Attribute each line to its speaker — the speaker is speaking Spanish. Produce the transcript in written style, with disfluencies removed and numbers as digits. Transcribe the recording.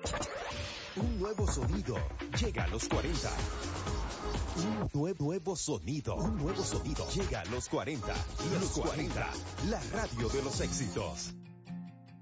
Speaker 1: Un nuevo sonido llega a los 40. Un nuevo sonido llega a los 40. Los 40, la radio de los éxitos.